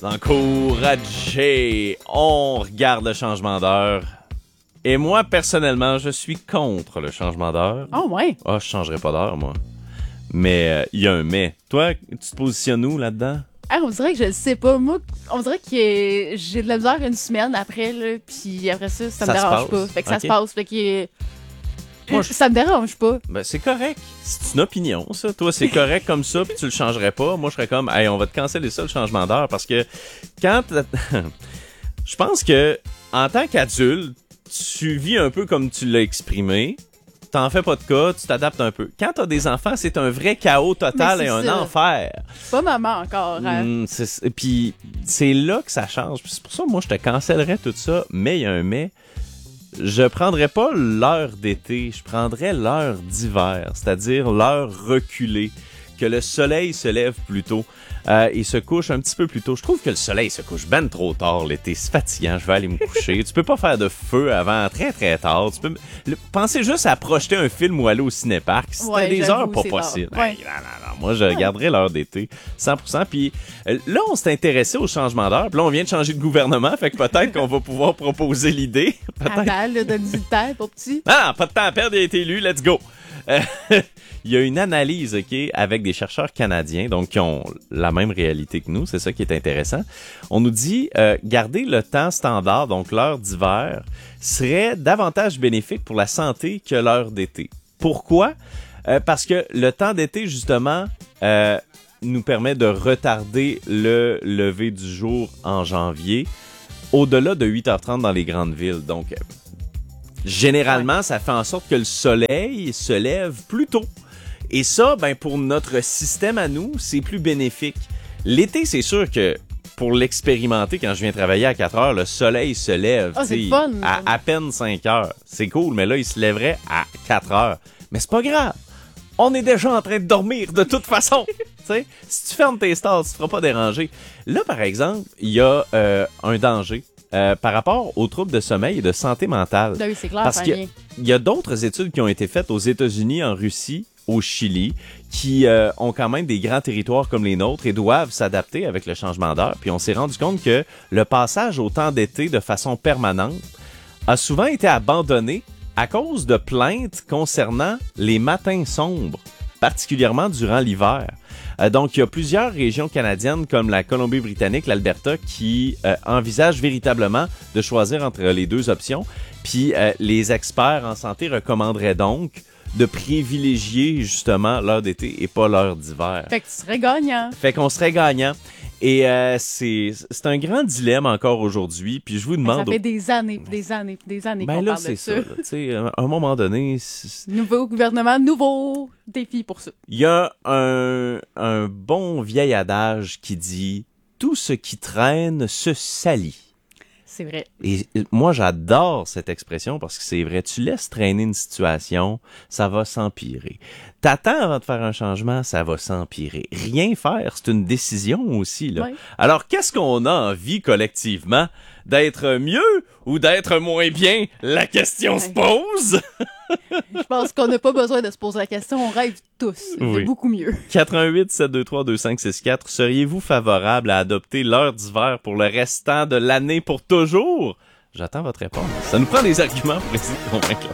Encouragé. On regarde le changement d'heure. Et moi, personnellement, je suis contre le changement d'heure. Oh, ouais. Ah, je changerais pas d'heure, moi. Mais il y a un mais. Toi, tu te positionnes où là-dedans? Ah, on dirait que je le sais pas. Moi, on dirait que j'ai de la misère une semaine après, là, puis après ça me dérange pas. Fait que ça se passe. Fait que ça me dérange pas. Ben, c'est correct. C'est une opinion, ça. Toi, c'est correct comme ça, puis tu le changerais pas. Moi, je serais comme, hey, on va te canceller ça, le changement d'heure, parce que quand je pense que, en tant qu'adulte, tu vis un peu comme tu l'as exprimé. T'en fais pas de cas, tu t'adaptes un peu. Quand t'as des enfants, c'est un vrai chaos total et un enfer. Pas maman encore. Hein? Puis c'est là que ça change. Puis c'est pour ça, moi, je te cancellerais tout ça, mais il y a un mais. Je prendrais pas l'heure d'été, je prendrais l'heure d'hiver, c'est-à-dire l'heure reculée, que le soleil se lève plus tôt et se couche un petit peu plus tôt. Je trouve que le soleil se couche ben trop tard l'été, c'est fatigant, je vais aller me coucher. Tu peux pas faire de feu avant très très tard. Tu peux penser juste à projeter un film ou aller au cinéparc, c'était des heures pas possibles. Ouais. Non, moi je garderais l'heure d'été 100%. Puis là on s'est intéressé au changement d'heure, puis là on vient de changer de gouvernement, fait que peut-être qu'on va pouvoir proposer l'idée. Attends, là, donne-y le temps pour petit. Ah, pas de temps à perdre, il a été élu, let's go. Il y a une analyse, OK, avec des chercheurs canadiens, donc qui ont la même réalité que nous, c'est ça qui est intéressant. On nous dit, garder le temps standard, donc l'heure d'hiver, serait davantage bénéfique pour la santé que l'heure d'été. Pourquoi? Parce que le temps d'été, justement, nous permet de retarder le lever du jour en janvier, au-delà de 8h30 dans les grandes villes. Donc, généralement, ça fait en sorte que le soleil se lève plus tôt. Et ça, ben pour notre système à nous, c'est plus bénéfique. L'été, c'est sûr que pour l'expérimenter, quand je viens travailler à 4 heures, le soleil se lève à peine 5 heures. C'est cool, mais là, il se lèverait à 4 heures. Mais c'est pas grave. On est déjà en train de dormir de toute façon. T'sais, si tu fermes tes stars, tu te feras pas déranger. Là, par exemple, il y a un danger. Par rapport aux troubles de sommeil et de santé mentale. Oui, c'est clair, parce qu'il y a d'autres études qui ont été faites aux États-Unis, en Russie, au Chili, qui ont quand même des grands territoires comme les nôtres et doivent s'adapter avec le changement d'heure. Puis on s'est rendu compte que le passage au temps d'été de façon permanente a souvent été abandonné à cause de plaintes concernant les matins sombres, particulièrement durant l'hiver. Donc, il y a plusieurs régions canadiennes comme la Colombie-Britannique, l'Alberta, qui envisagent véritablement de choisir entre les deux options. Puis, les experts en santé recommanderaient donc de privilégier justement l'heure d'été et pas l'heure d'hiver. Fait que tu serais gagnant. Fait qu'on serait gagnant. Et c'est un grand dilemme encore aujourd'hui. Puis je vous demande... Ça fait des années qu'on parle de ça. Tu sais, à un moment donné... Nouveau gouvernement, nouveau défi pour ça. Il y a un bon vieil adage qui dit « Tout ce qui traîne se salit ». C'est vrai. Et moi, j'adore cette expression parce que c'est vrai. Tu laisses traîner une situation, ça va s'empirer. T'attends avant de faire un changement, ça va s'empirer. Rien faire, c'est une décision aussi, là. Ouais. Alors, qu'est-ce qu'on a envie collectivement? D'être mieux ou d'être moins bien? La question se pose! Je pense qu'on n'a pas besoin de se poser la question, on rêve tous. C'est beaucoup mieux. 88-723-2564, seriez-vous favorable à adopter l'heure d'hiver pour le restant de l'année pour toujours? J'attends votre réponse. Ça nous prend des arguments pour essayer de convaincre.